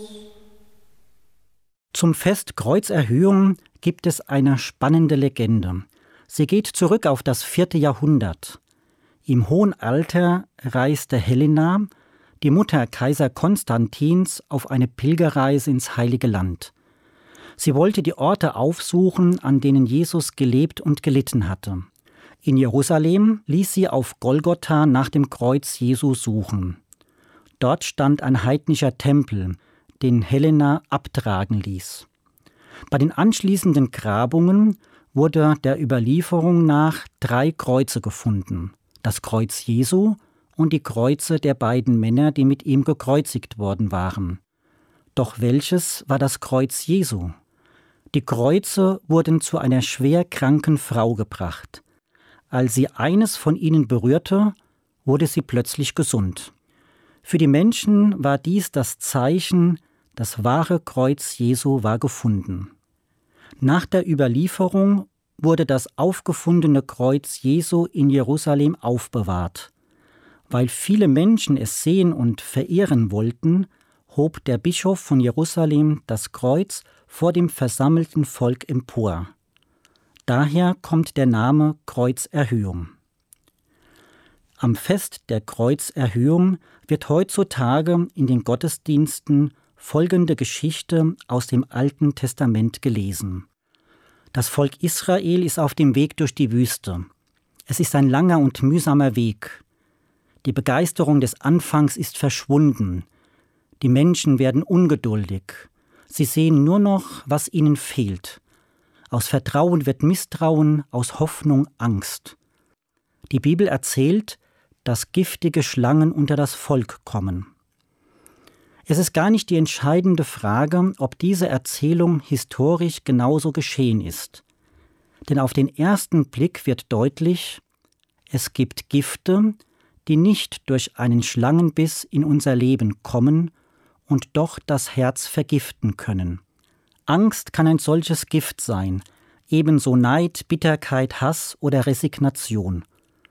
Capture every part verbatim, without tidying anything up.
Zum Fest Kreuzerhöhung gibt es eine spannende Legende. Sie geht zurück auf das vierte Jahrhundert. Im hohen Alter reiste Helena, die Mutter Kaiser Konstantins, auf eine Pilgerreise ins Heilige Land. Sie wollte die Orte aufsuchen, an denen Jesus gelebt und gelitten hatte. In Jerusalem ließ sie auf Golgotha nach dem Kreuz Jesu suchen. Dort stand ein heidnischer Tempel, den Helena abtragen ließ. Bei den anschließenden Grabungen wurde der Überlieferung nach drei Kreuze gefunden: das Kreuz Jesu und die Kreuze der beiden Männer, die mit ihm gekreuzigt worden waren. Doch welches war das Kreuz Jesu? Die Kreuze wurden zu einer schwer kranken Frau gebracht. Als sie eines von ihnen berührte, wurde sie plötzlich gesund. Für die Menschen war dies das Zeichen, das wahre Kreuz Jesu war gefunden. Nach der Überlieferung wurde das aufgefundene Kreuz Jesu in Jerusalem aufbewahrt. Weil viele Menschen es sehen und verehren wollten, hob der Bischof von Jerusalem das Kreuz vor dem versammelten Volk empor. Daher kommt der Name Kreuzerhöhung. Am Fest der Kreuzerhöhung wird heutzutage in den Gottesdiensten folgende Geschichte aus dem Alten Testament gelesen. Das Volk Israel ist auf dem Weg durch die Wüste. Es ist ein langer und mühsamer Weg. Die Begeisterung des Anfangs ist verschwunden. Die Menschen werden ungeduldig. Sie sehen nur noch, was ihnen fehlt. Aus Vertrauen wird Misstrauen, aus Hoffnung Angst. Die Bibel erzählt, dass giftige Schlangen unter das Volk kommen. Es ist gar nicht die entscheidende Frage, ob diese Erzählung historisch genauso geschehen ist. Denn auf den ersten Blick wird deutlich, es gibt Gifte, die nicht durch einen Schlangenbiss in unser Leben kommen und doch das Herz vergiften können. Angst kann ein solches Gift sein, ebenso Neid, Bitterkeit, Hass oder Resignation.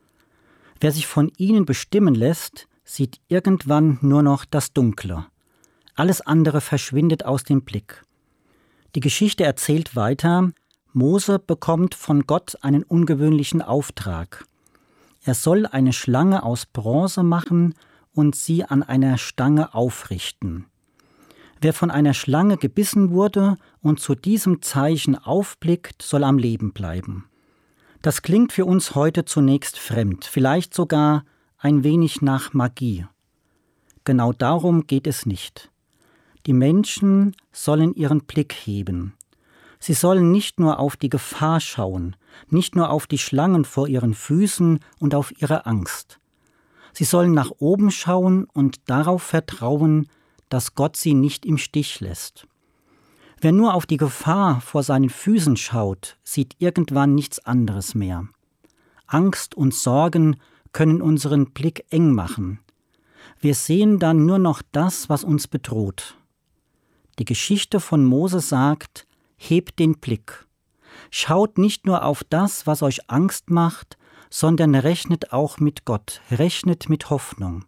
Wer sich von ihnen bestimmen lässt, sieht irgendwann nur noch das Dunkle. Alles andere verschwindet aus dem Blick. Die Geschichte erzählt weiter, Mose bekommt von Gott einen ungewöhnlichen Auftrag. Er soll eine Schlange aus Bronze machen und sie an einer Stange aufrichten. Wer von einer Schlange gebissen wurde und zu diesem Zeichen aufblickt, soll am Leben bleiben. Das klingt für uns heute zunächst fremd, vielleicht sogar ein wenig nach Magie. Genau darum geht es nicht. Die Menschen sollen ihren Blick heben. Sie sollen nicht nur auf die Gefahr schauen, nicht nur auf die Schlangen vor ihren Füßen und auf ihre Angst. Sie sollen nach oben schauen und darauf vertrauen, dass Gott sie nicht im Stich lässt. Wer nur auf die Gefahr vor seinen Füßen schaut, sieht irgendwann nichts anderes mehr. Angst und Sorgen können unseren Blick eng machen. Wir sehen dann nur noch das, was uns bedroht. Die Geschichte von Mose sagt, hebt den Blick. Schaut nicht nur auf das, was euch Angst macht, sondern rechnet auch mit Gott, rechnet mit Hoffnung.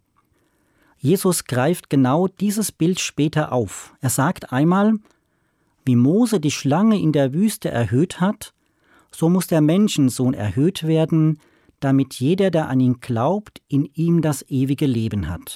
Jesus greift genau dieses Bild später auf. Er sagt einmal, wie Mose die Schlange in der Wüste erhöht hat, so muss der Menschensohn erhöht werden, damit jeder, der an ihn glaubt, in ihm das ewige Leben hat.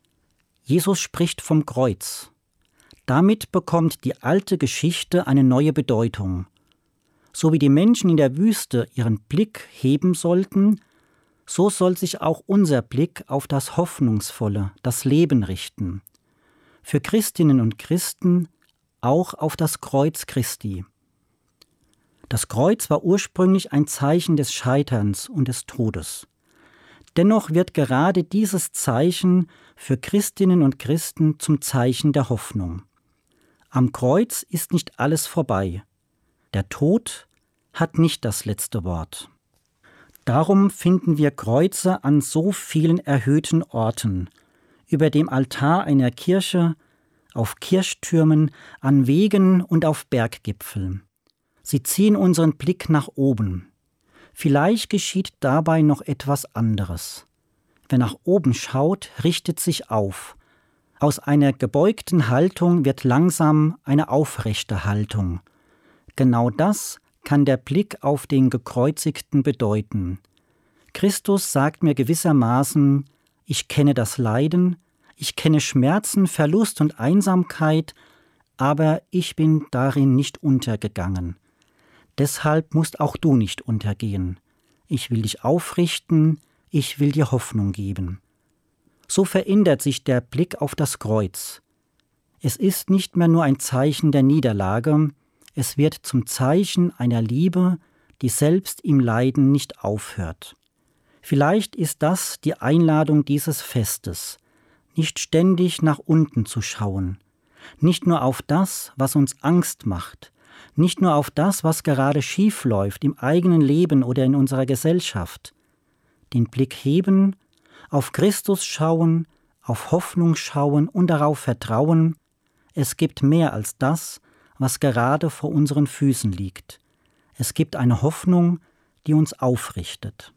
Jesus spricht vom Kreuz. Damit bekommt die alte Geschichte eine neue Bedeutung. So wie die Menschen in der Wüste ihren Blick heben sollten, so soll sich auch unser Blick auf das Hoffnungsvolle, das Leben richten. Für Christinnen und Christen auch auf das Kreuz Christi. Das Kreuz war ursprünglich ein Zeichen des Scheiterns und des Todes. Dennoch wird gerade dieses Zeichen für Christinnen und Christen zum Zeichen der Hoffnung. Am Kreuz ist nicht alles vorbei. Der Tod hat nicht das letzte Wort. Darum finden wir Kreuze an so vielen erhöhten Orten, über dem Altar einer Kirche, auf Kirchtürmen, an Wegen und auf Berggipfeln. Sie ziehen unseren Blick nach oben. Vielleicht geschieht dabei noch etwas anderes. Wer nach oben schaut, richtet sich auf. Aus einer gebeugten Haltung wird langsam eine aufrechte Haltung. Genau das kann der Blick auf den Gekreuzigten bedeuten. Christus sagt mir gewissermaßen, ich kenne das Leiden, ich kenne Schmerzen, Verlust und Einsamkeit, aber ich bin darin nicht untergegangen. Deshalb musst auch du nicht untergehen. Ich will dich aufrichten, ich will dir Hoffnung geben. So verändert sich der Blick auf das Kreuz. Es ist nicht mehr nur ein Zeichen der Niederlage, es wird zum Zeichen einer Liebe, die selbst im Leiden nicht aufhört. Vielleicht ist das die Einladung dieses Festes, nicht ständig nach unten zu schauen, nicht nur auf das, was uns Angst macht, nicht nur auf das, was gerade schief läuft im eigenen Leben oder in unserer Gesellschaft. Den Blick heben, auf Christus schauen, auf Hoffnung schauen und darauf vertrauen, es gibt mehr als das, was gerade vor unseren Füßen liegt. Es gibt eine Hoffnung, die uns aufrichtet.